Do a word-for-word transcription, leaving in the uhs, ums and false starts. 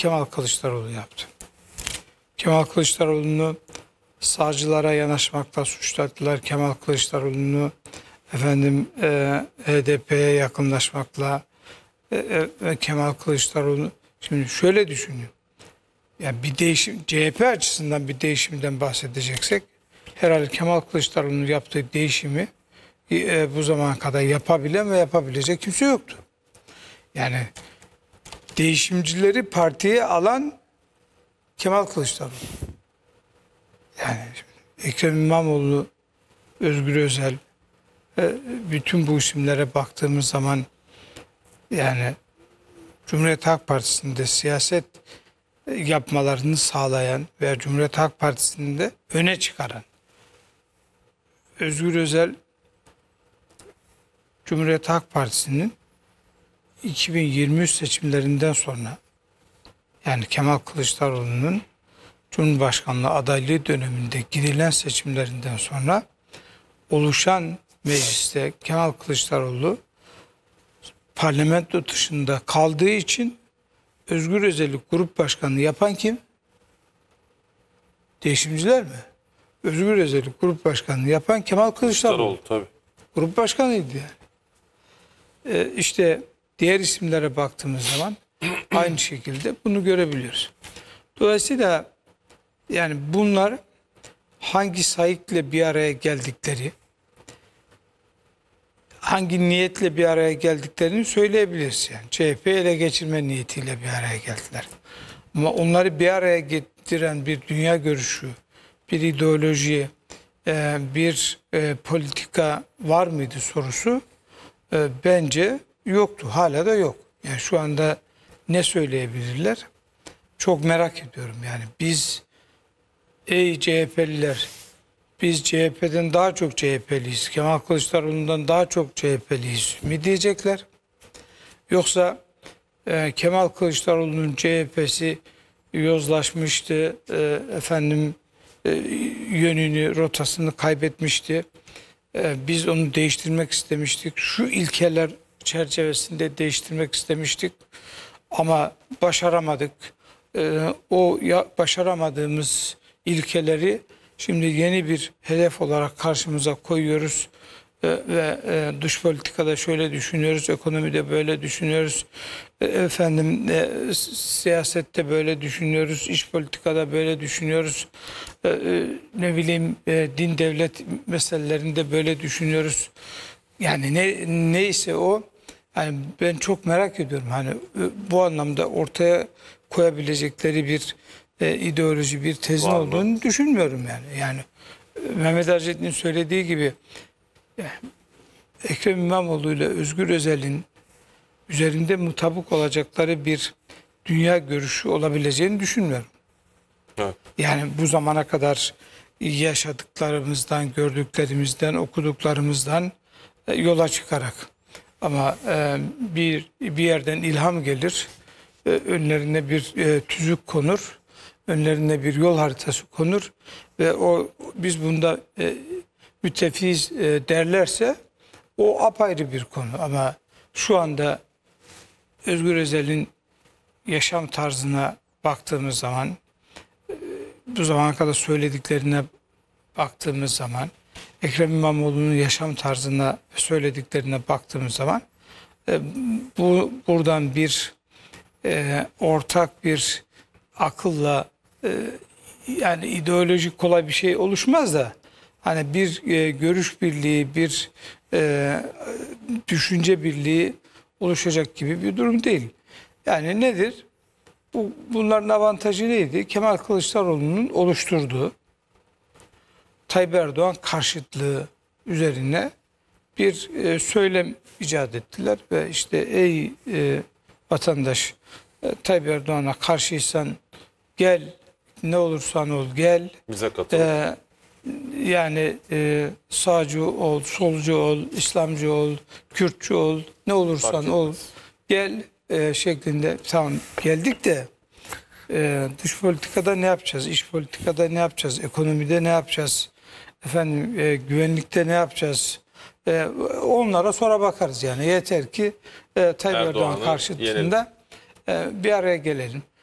Kemal Kılıçdaroğlu yaptı. Kemal Kılıçdaroğlu'nu sağcılara yanaşmakla suçladılar. Kemal Kılıçdaroğlu'nu efendim e, H D P'ye yakınlaşmakla e, e, Kemal Kılıçdaroğlu, şimdi şöyle düşünün. Yani bir değişim, C H P açısından bir değişimden bahsedeceksek herhalde Kemal Kılıçdaroğlu'nun yaptığı değişimi e, bu zamana kadar yapabilen ve yapabilecek kimse yoktu. Yani değişimcileri partiye alan Kemal Kılıçdaroğlu. Yani Ekrem İmamoğlu, Özgür Özel, bütün bu isimlere baktığımız zaman yani Cumhuriyet Halk Partisi'nde siyaset yapmalarını sağlayan ve Cumhuriyet Halk Partisi'nde öne çıkaran Özgür Özel, Cumhuriyet Halk Partisi'nin iki bin yirmi üç seçimlerinden sonra, yani Kemal Kılıçdaroğlu'nun Cumhurbaşkanlığı adaylığı döneminde gidilen seçimlerinden sonra oluşan mecliste Kemal Kılıçdaroğlu parlamento dışında kaldığı için Özgür Özel'i grup başkanı yapan kim? Değişimciler mi? Özgür Özel'i grup başkanı yapan Kemal Kılıçdaroğlu. Tabii. Grup başkanıydı yani. Ee, işte diğer isimlere baktığımız zaman aynı şekilde bunu görebiliyoruz. Dolayısıyla yani bunlar hangi sayıkla bir araya geldikleri, hangi niyetle bir araya geldiklerini söyleyebiliriz. Yani C H P ele geçirme niyetiyle bir araya geldiler. Ama onları bir araya getiren bir dünya görüşü, bir ideoloji, bir politika var mıydı sorusu bence yoktu. Hala da yok. Yani şu anda ne söyleyebilirler? Çok merak ediyorum. Yani biz, ey C H P'liler, biz C H P'den daha çok C H P'liyiz, Kemal Kılıçdaroğlu'ndan daha çok C H P'liyiz mi diyecekler? Yoksa e, Kemal Kılıçdaroğlu'nun C H P'si yozlaşmıştı, e, efendim e, yönünü, rotasını kaybetmişti. E, biz onu değiştirmek istemiştik. Şu ilkeler çerçevesinde değiştirmek istemiştik ama başaramadık. E, o ya, başaramadığımız ilkeleri şimdi yeni bir hedef olarak karşımıza koyuyoruz e, ve e, dış politikada şöyle düşünüyoruz, ekonomide böyle düşünüyoruz, e, efendim e, siyasette böyle düşünüyoruz, iç politikada böyle düşünüyoruz, e, e, ne bileyim e, din devlet meselelerinde böyle düşünüyoruz. Yani ne neyse o. Yani ben çok merak ediyorum. Hani e, bu anlamda ortaya koyabilecekleri bir e, ideoloji, bir tezin Var olduğunu mı? düşünmüyorum yani. Yani e, Mehmet Ercet'in söylediği gibi e, Ekrem İmamoğlu ile Özgür Özel'in üzerinde mutabık olacakları bir dünya görüşü olabileceğini düşünmüyorum. Evet. Yani bu zamana kadar yaşadıklarımızdan, gördüklerimizden, okuduklarımızdan e, yola çıkarak. Ama e, bir bir yerden ilham gelir, e, önlerine bir e, tüzük konur, önlerine bir yol haritası konur ve o biz bunda e, müttefiyiz e, derlerse o apayrı bir konu. Ama şu anda Özgür Özel'in yaşam tarzına baktığımız zaman, e, bu zamana kadar söylediklerine baktığımız zaman, Ekrem İmamoğlu'nun yaşam tarzına, söylediklerine baktığımız zaman e, bu buradan bir e, ortak bir akılla e, yani ideolojik kolay bir şey oluşmaz da hani bir e, görüş birliği, bir e, düşünce birliği oluşacak gibi bir durum değil. Yani nedir? Bu, bunların avantajı neydi? Kemal Kılıçdaroğlu'nun oluşturduğu Tayyip Erdoğan karşıtlığı üzerine bir e, söylem icat ettiler ve işte ey e, vatandaş, e, Tayyip Erdoğan'a karşıysan gel, ne olursan ol gel. Bize katıl. E, yani e, sağcı ol, solcu ol, İslamcı ol, Kürtçü ol, ne olursan ol gel e, şeklinde. Tamam, geldik de e, dış politikada ne yapacağız, iç politikada ne yapacağız, ekonomide ne yapacağız, efendim e, güvenlikte ne yapacağız? E, onlara sonra bakarız yani. Yeter ki e, Tayyip Erdoğan karşıtında e, bir araya gelelim.